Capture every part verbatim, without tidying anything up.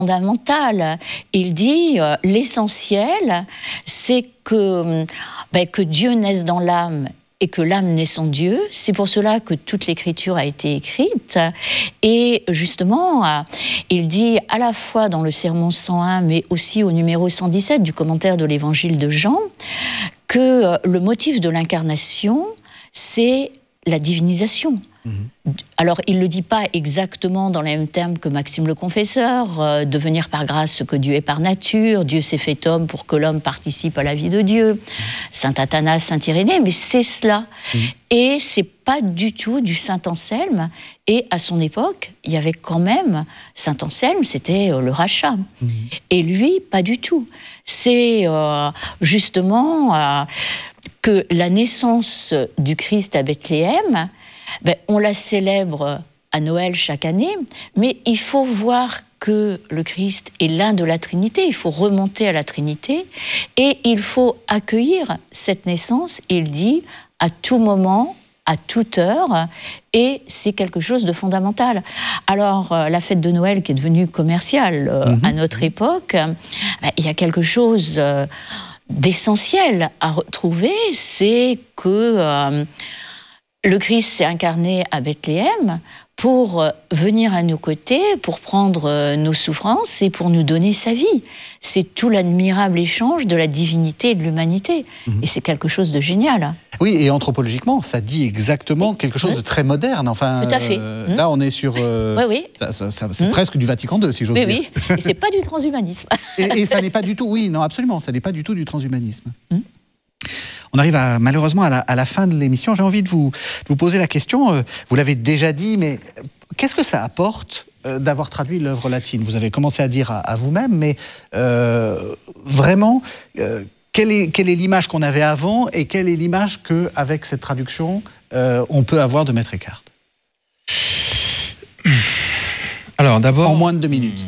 fondamentale. Il dit euh, l'essentiel, c'est que, ben, que Dieu naisse dans l'âme et que l'âme naisse en Dieu. C'est pour cela que toute l'Écriture a été écrite. Et justement, euh, il dit à la fois dans le Sermon cent un, mais aussi au numéro cent dix-sept du commentaire de l'Évangile de Jean, que euh, le motif de l'incarnation, c'est la divinisation. Mmh. Alors, il ne le dit pas exactement dans les mêmes termes que Maxime le Confesseur, euh, devenir par grâce ce que Dieu est par nature, Dieu s'est fait homme pour que l'homme participe à la vie de Dieu, mmh. Saint Athanas, Saint Irénée, mais c'est cela. Mmh. Et c'est pas du tout du Saint Anselme. Et à son époque, il y avait quand même Saint Anselme, c'était euh, le rachat. Mmh. Et lui, pas du tout. C'est euh, justement euh, que la naissance du Christ à Bethléem, ben, on la célèbre à Noël chaque année, mais il faut voir que le Christ est l'un de la Trinité, il faut remonter à la Trinité, et il faut accueillir cette naissance, il dit, à tout moment, à toute heure, et c'est quelque chose de fondamental. Alors, euh, la fête de Noël qui est devenue commerciale euh, mmh. à notre époque, ben, il y a quelque chose euh, d'essentiel à retrouver, c'est que euh, le Christ s'est incarné à Bethléem pour venir à nos côtés, pour prendre nos souffrances et pour nous donner sa vie. C'est tout l'admirable échange de la divinité et de l'humanité. Mmh. Et c'est quelque chose de génial. Oui, et anthropologiquement, ça dit exactement quelque chose de très moderne. Enfin, tout à fait. Euh, mmh. Là, on est sur... Euh, oui, oui. Ça, ça, ça, c'est mmh. presque du Vatican deux, si j'ose oui, dire. Oui, oui. Et c'est pas du transhumanisme. et, et ça n'est pas du tout... Oui, non, absolument. Ça n'est pas du tout du transhumanisme. Mmh. On arrive à, malheureusement à la, à la fin de l'émission. J'ai envie de vous, de vous poser la question. Euh, vous l'avez déjà dit, mais qu'est-ce que ça apporte euh, d'avoir traduit l'œuvre latine? Vous avez commencé à dire à, à vous-même, mais euh, vraiment, euh, quelle est, quelle est l'image qu'on avait avant et quelle est l'image qu'avec cette traduction, euh, on peut avoir de Maître Eckhart? Alors d'abord... En moins de deux minutes.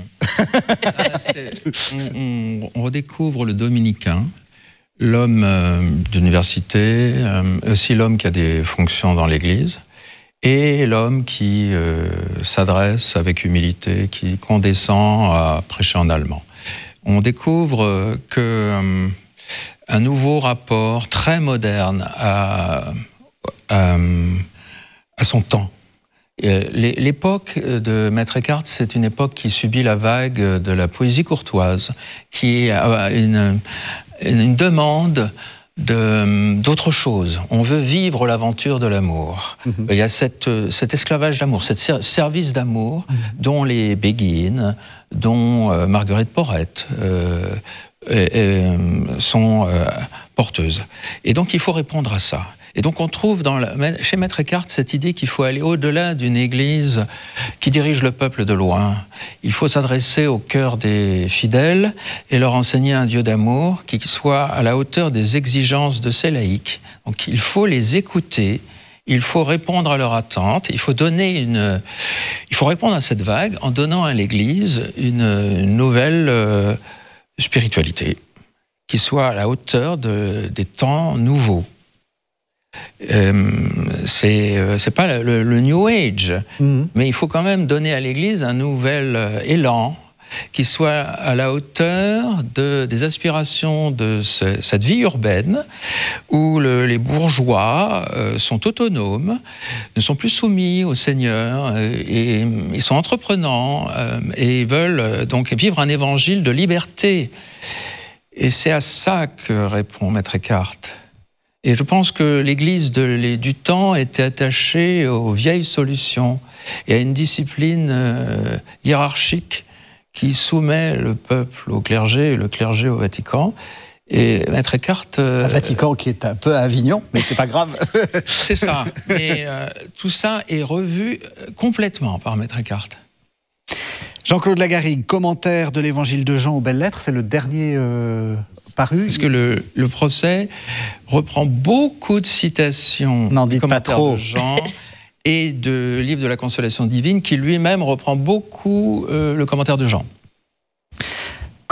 on, on, on redécouvre le dominicain, l'homme euh, d'université, euh, aussi l'homme qui a des fonctions dans l'Église, et l'homme qui euh, s'adresse avec humilité, qui condescend à prêcher en allemand. On découvre euh, que euh, un nouveau rapport très moderne à, à, à son temps. L'époque de Maître Eckhart, c'est une époque qui subit la vague de la poésie courtoise, qui a une, une demande de, d'autre chose. On veut vivre l'aventure de l'amour. Mmh. Il y a cette, cet esclavage d'amour, cet service d'amour mmh. dont les Béguines, dont euh, Marguerite Porrette euh, et, et, sont euh, porteuses. Et donc il faut répondre à ça. Et donc on trouve dans la, chez Maître Eckhart cette idée qu'il faut aller au-delà d'une église qui dirige le peuple de loin. Il faut s'adresser au cœur des fidèles et leur enseigner un Dieu d'amour qui soit à la hauteur des exigences de ses laïcs. Donc il faut les écouter, il faut répondre à leur attente, il faut donner une, il faut répondre à cette vague en donnant à l'Église une, une nouvelle euh, spiritualité qui soit à la hauteur de, des temps nouveaux. Euh, c'est c'est pas le, le New Age, mmh. mais il faut quand même donner à l'Église un nouvel euh, élan qui soit à la hauteur de, des aspirations de ce, cette vie urbaine où le, les bourgeois euh, sont autonomes, ne sont plus soumis au Seigneur euh, et, et ils sont entreprenants euh, et veulent euh, donc vivre un évangile de liberté. Et c'est à ça que répond Maître Eckhart. Et je pense que l'Église de, les, du temps était attachée aux vieilles solutions et à une discipline euh, hiérarchique qui soumet le peuple au clergé et le clergé au Vatican. Et Maître Eckhart... Euh, un Vatican qui est un peu à Avignon, mais c'est pas grave. C'est ça. Et euh, tout ça est revu complètement par Maître Eckhart. Jean-Claude Lagarrigue, commentaire de l'Évangile de Jean aux Belles Lettres, c'est le dernier euh, paru. Parce que le, le procès reprend beaucoup de citations N'en dites du commentaire pas trop. de Jean et de livre de la Consolation divine, qui lui-même reprend beaucoup euh, le commentaire de Jean.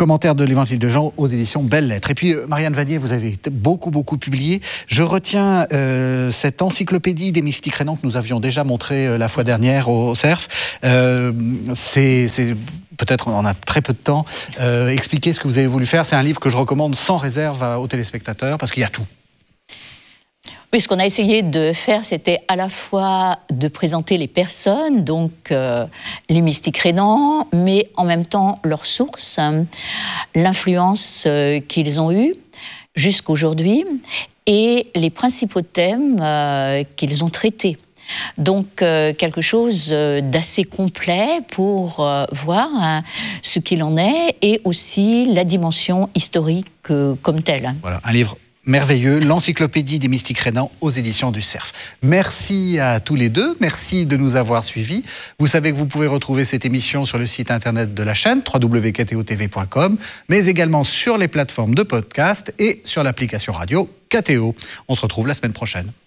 Commentaire de l'Évangile de Jean aux éditions Belles Lettres. Et puis, Marianne Vanier, vous avez beaucoup, beaucoup publié. Je retiens euh, cette encyclopédie des mystiques rénants que nous avions déjà montrée euh, la fois dernière au C E R F. Euh, c'est, c'est, peut-être on a très peu de temps. Euh, expliquez ce que vous avez voulu faire. C'est un livre que je recommande sans réserve aux téléspectateurs parce qu'il y a tout. Oui, ce qu'on a essayé de faire, c'était à la fois de présenter les personnes, donc euh, les mystiques rénants, mais en même temps leurs sources, hein, l'influence euh, qu'ils ont eue jusqu'aujourd'hui et les principaux thèmes euh, qu'ils ont traités. Donc euh, quelque chose d'assez complet pour euh, voir hein, ce qu'il en est et aussi la dimension historique euh, comme telle. Voilà, un livre merveilleux, l'encyclopédie des mystiques rénants aux éditions du C E R F. Merci à tous les deux, merci de nous avoir suivis. Vous savez que vous pouvez retrouver cette émission sur le site internet de la chaîne w w w point k t o t v point com, mais également sur les plateformes de podcast et sur l'application radio K T O. On se retrouve la semaine prochaine.